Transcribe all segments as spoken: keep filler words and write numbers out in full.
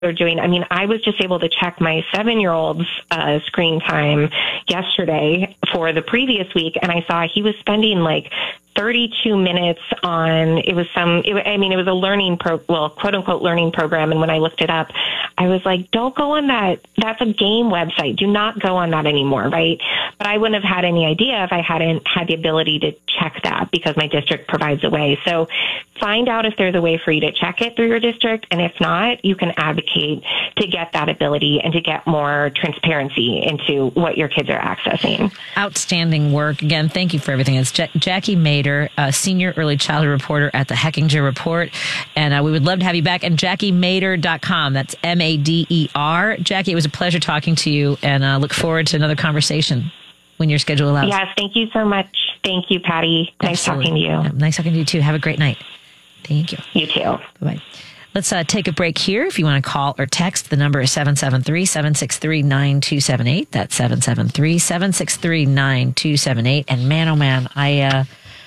they're doing. I mean, I was just able to check my seven-year-old's uh, screen time yesterday for the previous week, and I saw he was spending like thirty-two minutes on, it was some, it, I mean, it was a learning, pro, well, quote unquote learning program. And when I looked it up, I was like, don't go on that. That's a game website. Do not go on that anymore, right? But I wouldn't have had any idea if I hadn't had the ability to check that because my district provides a way. So find out if there's a way for you to check it through your district. And if not, you can advocate to get that ability and to get more transparency into what your kids are accessing. Outstanding work. Again, thank you for everything. It's J- Jackie Mader, uh, senior early childhood reporter at the Hechinger Report. And uh, we would love to have you back. And Jackie Mader dot com. That's M A D E R. Jackie, it was a pleasure talking to you, and uh, look forward to another conversation when your schedule allows. Yes, thank you so much. Thank you, Patty. Nice Absolutely. talking to you. Yeah, nice talking to you, too. Have a great night. Thank you. You too. Bye-bye. Let's uh, take a break here. If you want to call or text, the number is seven seven three, seven six three, nine two seven eight. That's seven seven three, seven six three, nine two seven eight. And man, oh man, I uh,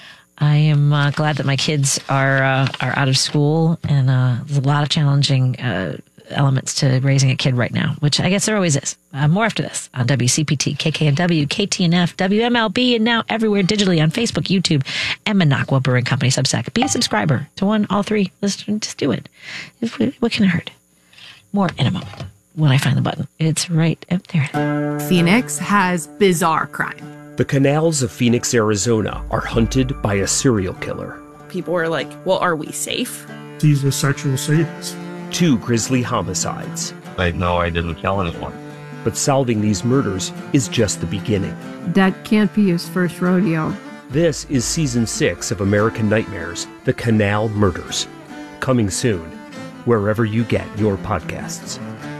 I am uh, glad that my kids are uh, are out of school, and uh, there's a lot of challenging uh, elements to raising a kid right now, which I guess there always is. Uh, more after this on W C P T, K K N W, K T N F, W M L B, and now everywhere digitally on Facebook, YouTube, and Minocqua Brewing Company Substack. Be a subscriber to one, all three. Listen, just do it. What can it hurt? More in a moment when I find the button. It's right up there. Phoenix has bizarre crime. The canals of Phoenix, Arizona are hunted by a serial killer. People are like, well, are we safe? He's a sexual sadist. Two grisly homicides. I know I didn't kill anyone. But solving these murders is just the beginning. That can't be his first rodeo. This is season six of American Nightmares, The Canal Murders. Coming soon, wherever you get your podcasts.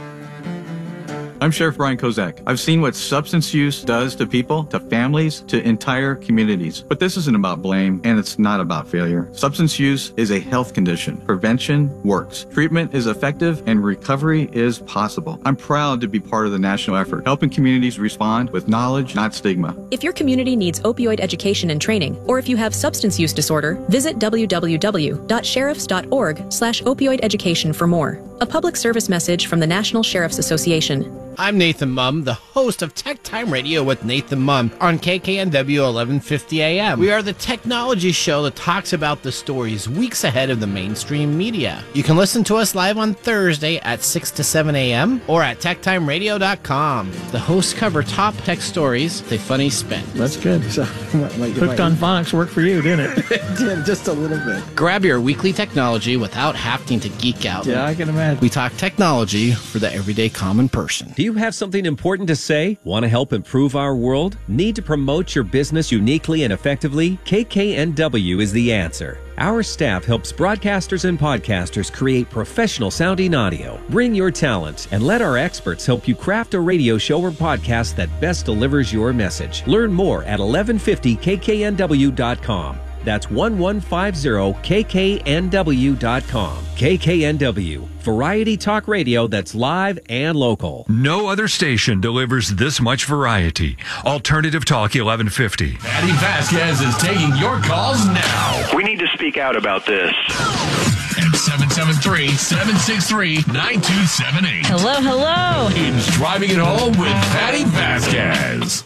I'm Sheriff Brian Kozak. I've seen what substance use does to people, to families, to entire communities. But this isn't about blame, and it's not about failure. Substance use is a health condition. Prevention works. Treatment is effective, and recovery is possible. I'm proud to be part of the national effort, helping communities respond with knowledge, not stigma. If your community needs opioid education and training, or if you have substance use disorder, visit w w w dot sheriffs dot org slash opioid education for more. A public service message from the National Sheriff's Association. I'm Nathan Mumm, the host of Tech Time Radio with Nathan Mumm on K K N W eleven fifty A M. We are the technology show that talks about the stories weeks ahead of the mainstream media. You can listen to us live on Thursday at six to seven A M or at tech time radio dot com. The hosts cover top tech stories with a funny spin. That's good. So, my, my, Hooked on Phonics worked for you, didn't it? It did, just a little bit. Grab your weekly technology without having to geek out. Yeah, I can imagine. We talk technology for the everyday common person. Do you have something important to say? Want to help improve our world? Need to promote your business uniquely and effectively? K K N W is the answer. Our staff helps broadcasters and podcasters create professional sounding audio. Bring your talent and let our experts help you craft a radio show or podcast that best delivers your message. Learn more at eleven fifty K K N W dot com. That's eleven fifty K K N W dot com. K K N W, variety talk radio that's live and local. No other station delivers this much variety. Alternative Talk eleven fifty. Patty Vasquez is taking your calls now. We need to speak out about this. At seven seven three, seven six three, nine two seven eight. Hello, hello. It's Driving It Home with Patty Vasquez.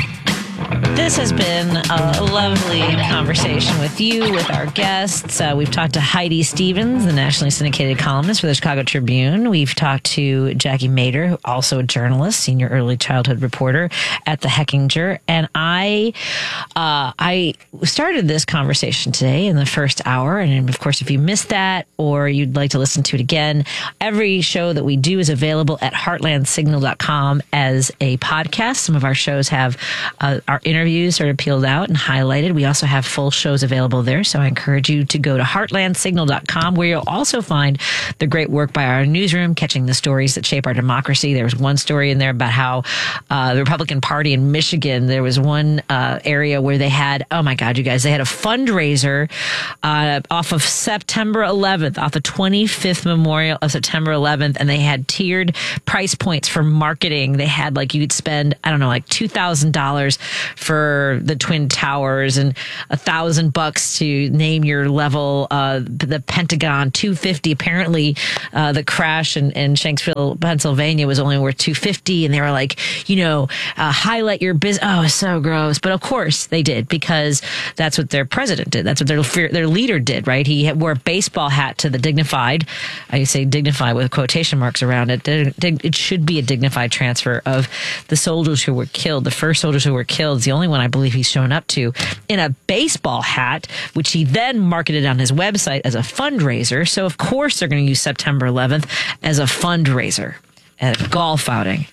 This has been a lovely conversation with you, with our guests. Uh, we've talked to Heidi Stevens, the nationally syndicated columnist for the Chicago Tribune. We've talked to Jackie Mader, also a journalist, senior early childhood reporter at the Hechinger. And I, uh, I started this conversation today in the first hour. And of course, if you missed that or you'd like to listen to it again, every show that we do is available at heartland signal dot com as a podcast. Some of our shows have uh, our interviews sort of peeled out and highlighted. We also have full shows available there. So I encourage you to go to heartland signal dot com, where you'll also find the great work by our newsroom, catching the stories that shape our democracy. There was one story in there about how uh, the Republican Party in Michigan, there was one uh, area where they had, oh my God, you guys, they had a fundraiser uh, off of September eleventh, off the twenty-fifth memorial of September eleventh, and they had tiered price points for marketing. They had like, you could spend, I don't know, like two thousand dollars for the Twin Towers and a thousand bucks to name your level. Uh, the Pentagon, two fifty. Apparently, uh, the crash in, in Shanksville, Pennsylvania was only worth two fifty. And they were like, you know, uh, highlight your business. Oh, it's so gross. But of course they did, because that's what their president did. That's what their their leader did, right? He wore a baseball hat to the dignified. I say dignified with quotation marks around it. It should be a dignified transfer of the soldiers who were killed. The first soldiers who were killed is the only one I believe he's shown up to in a baseball hat, which he then marketed on his website as a fundraiser. So of course they're going to use September eleventh as a fundraiser at a golf outing.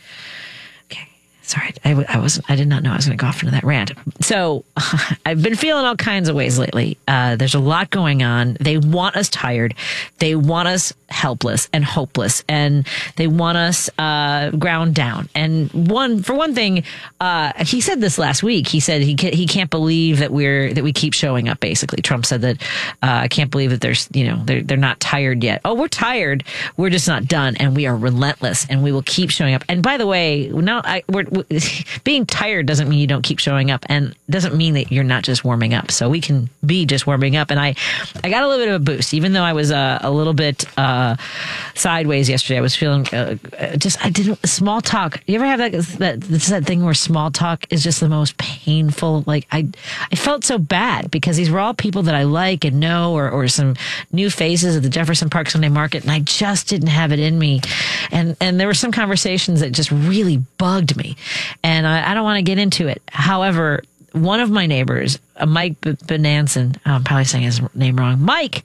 Sorry, I, I wasn't. I did not know I was going to go off into that rant. So I've been feeling all kinds of ways lately. Uh, there's a lot going on. They want us tired. They want us helpless and hopeless, and they want us uh, ground down. And one, for one thing, uh, he said this last week. He said he he can't believe that we're that we keep showing up. Basically, Trump said that uh, I can't believe that there's you know they're they're not tired yet. Oh, we're tired. We're just not done, and we are relentless, and we will keep showing up. And by the way, now I, we're being tired doesn't mean you don't keep showing up, and doesn't mean that you're not just warming up. So we can be just warming up. And I, I got a little bit of a boost, even though I was uh, a little bit uh, sideways yesterday. I was feeling uh, just, I didn't, small talk. You ever have that, that, that thing where small talk is just the most painful? Like I, I felt so bad because these were all people that I like and know, or, or some new faces at the Jefferson Park Sunday Market. And I just didn't have it in me. And, and there were some conversations that just really bugged me. And I, I don't want to get into it. However, one of my neighbors, uh, Mike B- Benanson, I'm probably saying his name wrong. Mike,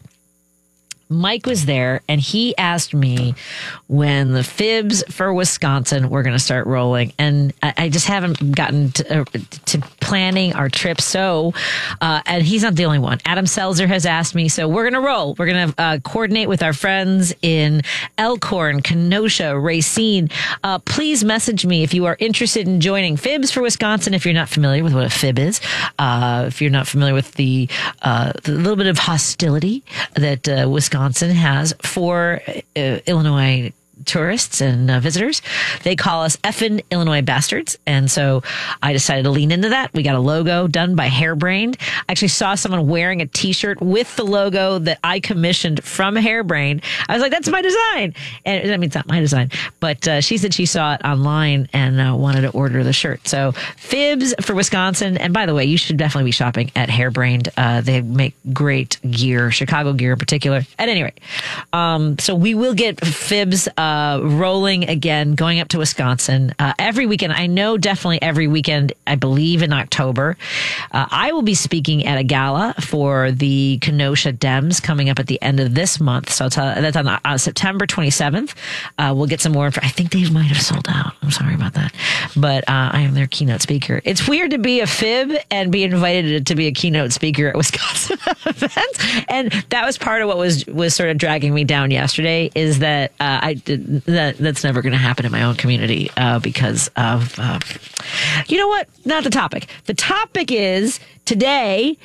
Mike was there, and he asked me when the fibs for Wisconsin were going to start rolling. And I, I just haven't gotten to, uh, to planning our trip. So, uh, and he's not the only one. Adam Selzer has asked me. So we're going to roll. We're going to uh, coordinate with our friends in Elkhorn, Kenosha, Racine. Uh, please message me if you are interested in joining Fibs for Wisconsin. If you're not familiar with what a fib is, uh, if you're not familiar with the, uh, the little bit of hostility that uh, Wisconsin Wisconsin has for uh, Illinois tourists and uh, visitors. They call us effing Illinois bastards. And so I decided to lean into that. We got a logo done by Hairbrained. I actually saw someone wearing a t-shirt with the logo that I commissioned from Hairbrained. I was like, that's my design. And I mean, it's not my design, but uh, she said she saw it online and uh, wanted to order the shirt. So Fibs for Wisconsin. And by the way, you should definitely be shopping at Hairbrained. Uh, they make great gear, Chicago gear in particular. At any rate, um, so we will get Fibs uh, Uh, rolling again, going up to Wisconsin uh, every weekend. I know definitely every weekend, I believe in October. Uh, I will be speaking at a gala for the Kenosha Dems coming up at the end of this month. So tell, that's on uh, September twenty-seventh. Uh, we'll get some more info. I think they might have sold out. I'm sorry about that. But uh, I am their keynote speaker. It's weird to be a fib and be invited to be a keynote speaker at Wisconsin events. And that was part of what was, was sort of dragging me down yesterday, is that uh, I did That that's never going to happen in my own community uh, because of, uh, you know what? Not the topic. The topic is today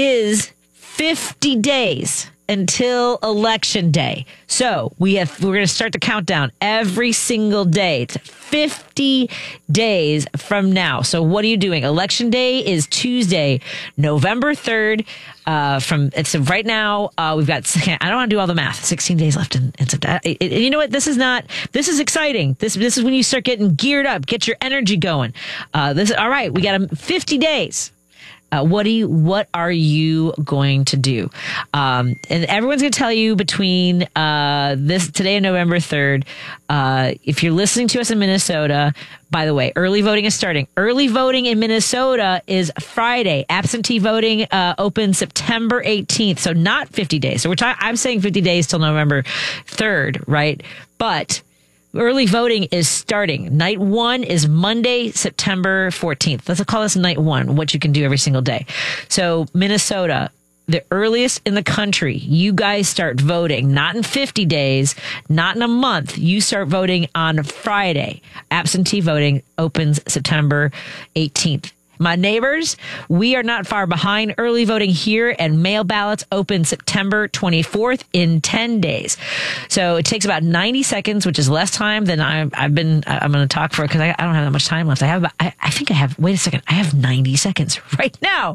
is fifty days until election day. So we have we're going to start the countdown every single day. It's fifty days from now. So what are you doing? Election day is Tuesday, November third. Uh, from it's right now, uh, we've got, I don't want to do all the math, sixteen days left in, in September. It, it, you know what? This is not, this is exciting. This, this is when you start getting geared up, get your energy going. Uh, this, all right, we got fifty days. Uh, what do you, what are you going to do? Um, and everyone's going to tell you between, uh, this today and November third, uh, if you're listening to us in Minnesota, by the way, early voting is starting. Early voting in Minnesota is Friday. Absentee voting, uh, opens September eighteenth. So not fifty days. So we're talking, I'm saying fifty days till November third, right? But early voting is starting. Night one is Monday, September fourteenth. Let's call this night one, what you can do every single day. So Minnesota, the earliest in the country, you guys start voting, not in fifty days, not in a month. You start voting on Friday. Absentee voting opens September eighteenth. my neighbors, we are not far behind. Early voting here and mail ballots open September twenty-fourth in ten days. So it takes about ninety seconds, which is less time than I've, I've been, I'm going to talk for because I, I don't have that much time left. I have, I, I think I have, wait a second, I have ninety seconds right now.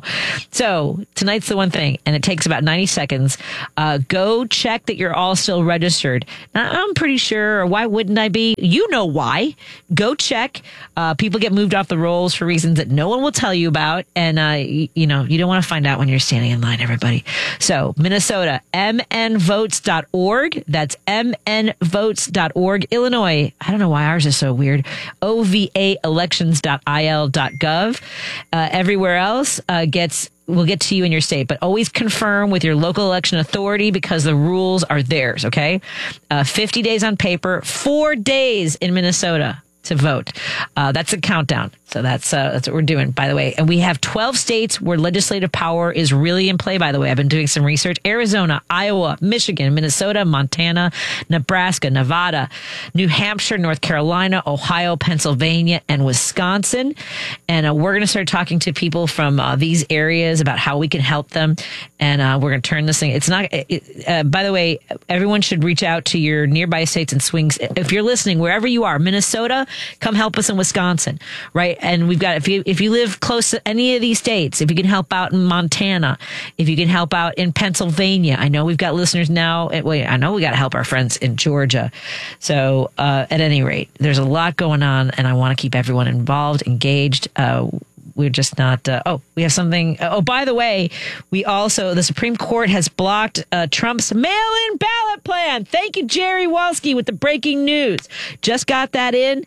So tonight's the one thing, and it takes about ninety seconds. Uh, go check that you're all still registered. Now, I'm pretty sure, or why wouldn't I be? You know why. Go check. Uh, people get moved off the rolls for reasons that no one will tell you about. And, uh, you, you know, you don't want to find out when you're standing in line, everybody. So Minnesota, m n votes dot org. That's m n votes dot org. Illinois, I don't know why ours is so weird. o v a elections dot i l dot gov. Uh, everywhere else uh, gets We'll get to you in your state, but always confirm with your local election authority because the rules are theirs, okay? Uh, fifty days on paper, four days in Minnesota to vote. Uh, that's a countdown. So that's uh, that's what we're doing, by the way. And we have twelve states where legislative power is really in play, by the way. I've been doing some research. Arizona, Iowa, Michigan, Minnesota, Montana, Nebraska, Nevada, New Hampshire, North Carolina, Ohio, Pennsylvania, and Wisconsin. And uh, we're going to start talking to people from uh, these areas about how we can help them. And uh, we're going to turn this thing. It's not, it, uh, by the way, everyone should reach out to your nearby states and swings. If you're listening, wherever you are, Minnesota, come help us in Wisconsin, right? And we've got, if you, if you live close to any of these states, if you can help out in Montana, if you can help out in Pennsylvania, I know we've got listeners now. Wait, I know we got to help our friends in Georgia. So, uh, at any rate, there's a lot going on and I want to keep everyone involved, engaged. Uh, We're just not, uh, oh, we have something. Oh, by the way, we also, the Supreme Court has blocked uh, Trump's mail-in ballot plan. Thank you, Jerry Walski, with the breaking news. Just got that in.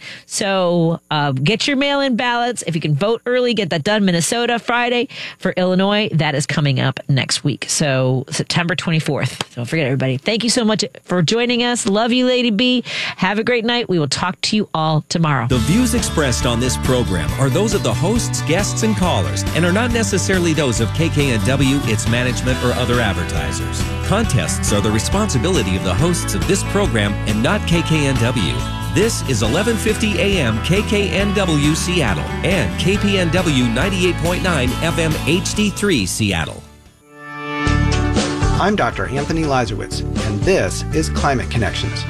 So uh, get your mail-in ballots. If you can vote early, get that done. Minnesota, Friday. For Illinois, that is coming up next week. So September twenty-fourth. Don't forget, everybody. Thank you so much for joining us. Love you, Lady B. Have a great night. We will talk to you all tomorrow. The views expressed on this program are those of the hosts, guests, guests and callers and are not necessarily those of K K N W, its management, or other advertisers. Contests are the responsibility of the hosts of this program and not K K N W. This is eleven fifty A M K K N W Seattle and K P N W ninety-eight point nine F M H D three Seattle. I'm Doctor Anthony Lazarowitz, and this is Climate Connections.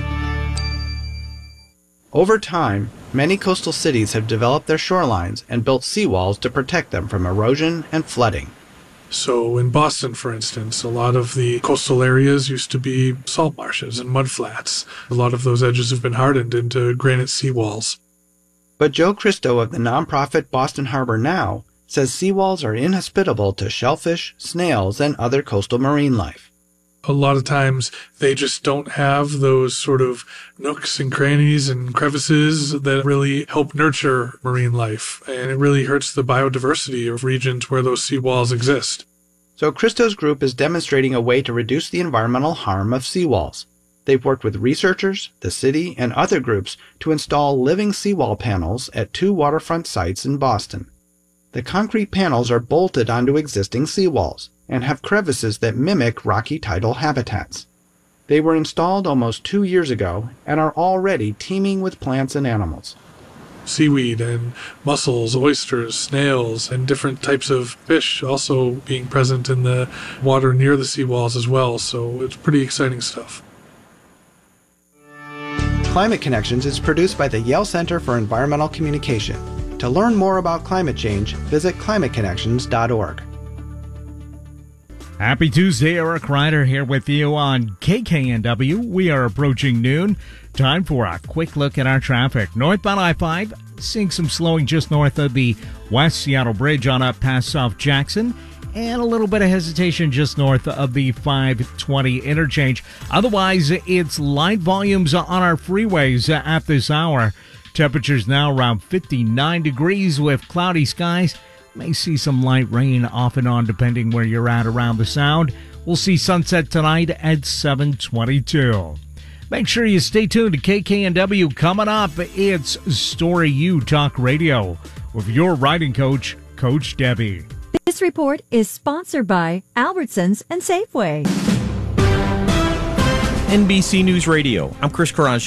Over time, many coastal cities have developed their shorelines and built seawalls to protect them from erosion and flooding. So in Boston, for instance, a lot of the coastal areas used to be salt marshes and mudflats. A lot of those edges have been hardened into granite seawalls. But Joe Christo of the nonprofit Boston Harbor Now says seawalls are inhospitable to shellfish, snails, and other coastal marine life. A lot of times they just don't have those sort of nooks and crannies and crevices that really help nurture marine life. And it really hurts the biodiversity of regions where those seawalls exist. So Christo's group is demonstrating a way to reduce the environmental harm of seawalls. They've worked with researchers, the city, and other groups to install living seawall panels at two waterfront sites in Boston. The concrete panels are bolted onto existing seawalls and have crevices that mimic rocky tidal habitats. They were installed almost two years ago and are already teeming with plants and animals. Seaweed and mussels, oysters, snails, and different types of fish also being present in the water near the seawalls as well, so it's pretty exciting stuff. Climate Connections is produced by the Yale Center for Environmental Communication. To learn more about climate change, visit climate connections dot org. Happy Tuesday, Eric Ryder here with you on K K N W. We are approaching noon. Time for a quick look at our traffic. Northbound I five, seeing some slowing just north of the West Seattle Bridge on up past South Jackson, and a little bit of hesitation just north of the five twenty interchange. Otherwise, it's light volumes on our freeways at this hour. Temperatures now around fifty-nine degrees with cloudy skies. May see some light rain off and on depending where you're at around the sound. We'll see sunset tonight at seven twenty-two. Make sure you stay tuned to K K N W. Coming up, it's Story U Talk Radio with your riding coach, Coach Debbie. This report is sponsored by Albertsons and Safeway. N B C News Radio, I'm Chris Caraccio.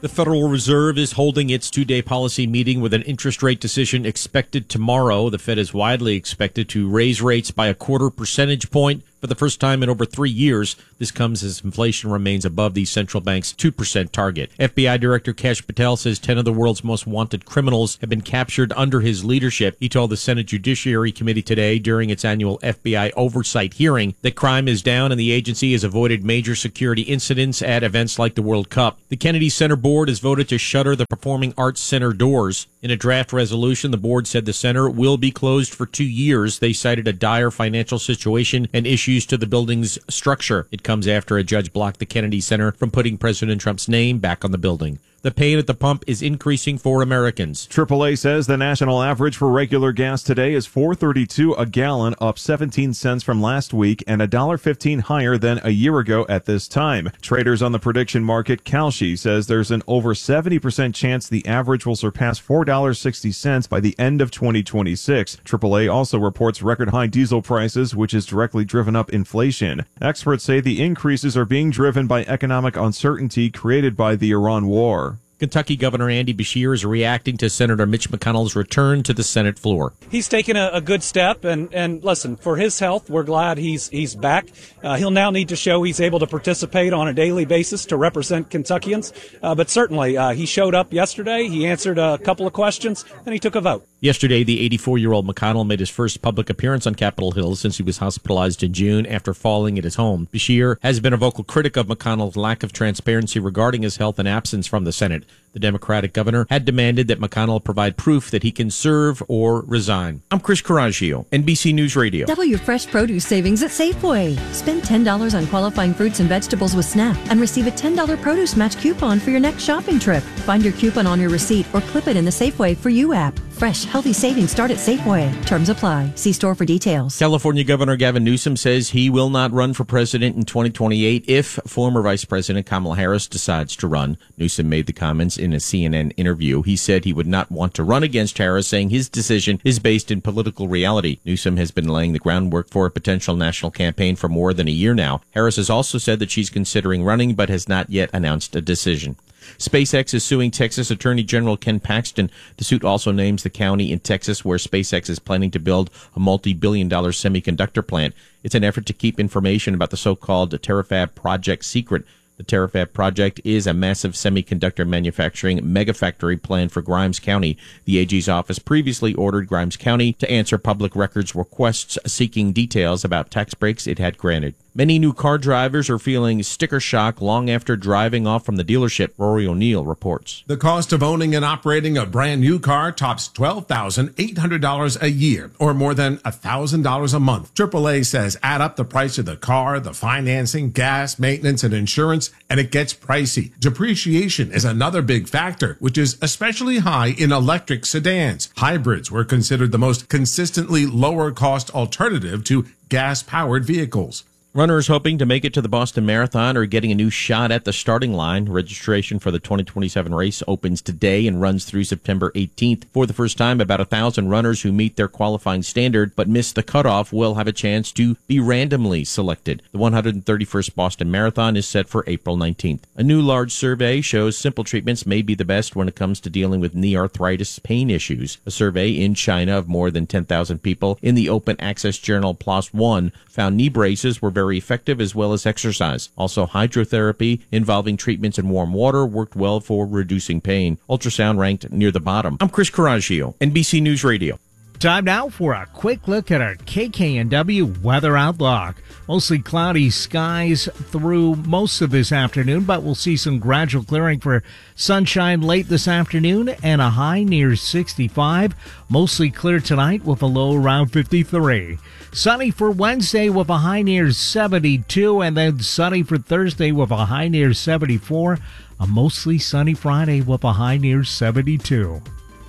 The Federal Reserve is holding its two-day policy meeting with an interest rate decision expected tomorrow. The Fed is widely expected to raise rates by a quarter percentage point for the first time in over three years. This comes as inflation remains above the central bank's two percent target. F B I Director Kash Patel says ten of the world's most wanted criminals have been captured under his leadership. He told the Senate Judiciary Committee today during its annual F B I oversight hearing that crime is down and the agency has avoided major security incidents at events like the World Cup. The Kennedy Center Board has voted to shutter the Performing Arts Center doors. In a draft resolution, the board said the center will be closed for two years. They cited a dire financial situation and issues to the building's structure. It comes after a judge blocked the Kennedy Center from putting President Trump's name back on the building. The pain at the pump is increasing for Americans. triple A says the national average for regular gas today is four dollars and thirty-two cents a gallon, up seventeen cents from last week and one dollar and fifteen cents higher than a year ago at this time. Traders on the prediction market, Kalshi, says there's an over seventy percent chance the average will surpass four dollars and sixty cents by the end of twenty twenty-six. triple A also reports record high diesel prices, which has directly driven up inflation. Experts say the increases are being driven by economic uncertainty created by the Iran war. Kentucky Governor Andy Beshear is reacting to Senator Mitch McConnell's return to the Senate floor. He's taken a, a good step, and, and listen, for his health, we're glad he's he's back. Uh, he'll now need to show he's able to participate on a daily basis to represent Kentuckians. Uh, but certainly, uh, he showed up yesterday, he answered a couple of questions, and he took a vote. Yesterday, the eighty-four-year-old McConnell made his first public appearance on Capitol Hill since he was hospitalized in June after falling at his home. Beshear has been a vocal critic of McConnell's lack of transparency regarding his health and absence from the Senate. The Democratic governor had demanded that McConnell provide proof that he can serve or resign. I'm Chris Coraggio, N B C News Radio. Double your fresh produce savings at Safeway. Spend ten dollars on qualifying fruits and vegetables with SNAP and receive a ten dollars produce match coupon for your next shopping trip. Find your coupon on your receipt or clip it in the Safeway For You app. Fresh, healthy savings start at Safeway. Terms apply. See store for details. California Governor Gavin Newsom says he will not run for president in twenty twenty-eight if former Vice President Kamala Harris decides to run. Newsom made the comments in a C N N interview. He said he would not want to run against Harris, saying his decision is based in political reality. Newsom has been laying the groundwork for a potential national campaign for more than a year now. Harris has also said that she's considering running but has not yet announced a decision. SpaceX is suing Texas Attorney General Ken Paxton. The suit also names the county in Texas where SpaceX is planning to build a multi-billion dollar semiconductor plant. It's an effort to keep information about the so-called Terafab project secret. The Terafab project is a massive semiconductor manufacturing megafactory planned for Grimes County. The A G's office previously ordered Grimes County to answer public records requests seeking details about tax breaks it had granted. Many new car drivers are feeling sticker shock long after driving off from the dealership, Rory O'Neill reports. The cost of owning and operating a brand new car tops twelve thousand eight hundred dollars a year, or more than one thousand dollars a month. triple A says add up the price of the car, the financing, gas, maintenance, and insurance, and it gets pricey. Depreciation is another big factor, which is especially high in electric sedans. Hybrids were considered the most consistently lower cost alternative to gas-powered vehicles. Runners hoping to make it to the Boston Marathon are getting a new shot at the starting line. Registration for the twenty twenty-seven race opens today and runs through September eighteenth. For the first time, about a thousand runners who meet their qualifying standard but miss the cutoff will have a chance to be randomly selected. The one hundred thirty-first Boston Marathon is set for April nineteenth. A new large survey shows simple treatments may be the best when it comes to dealing with knee arthritis pain issues. A survey in China of more than ten thousand people in the open access journal PLOS ONE found knee braces were very effective as well as exercise. Also, hydrotherapy involving treatments in warm water worked well for reducing pain. Ultrasound ranked near the bottom. I'm Chris Coraggio, N B C News Radio. Time now for a quick look at our K K N W weather outlook. Mostly cloudy skies through most of this afternoon, but we'll see some gradual clearing for sunshine late this afternoon and a high near sixty-five. Mostly clear tonight with a low around fifty-three. Sunny for Wednesday with a high near seventy-two, and then sunny for Thursday with a high near seventy-four. A mostly sunny Friday with a high near seventy-two.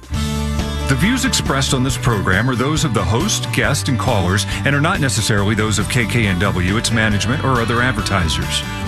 The views expressed on this program are those of the host, guest, and callers and are not necessarily those of K K N W, its management, or other advertisers.